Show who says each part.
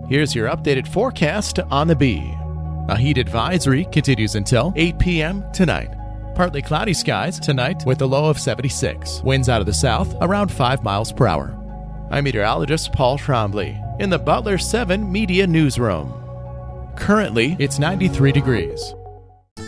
Speaker 1: Here's your updated forecast on the Bee. A heat advisory continues until 8 p.m. tonight. Partly cloudy skies tonight with a low of 76. Winds out of the south around 5 miles per hour. I'm meteorologist Paul Trombley in the Butler 7 Media Newsroom. Currently, it's 93 degrees.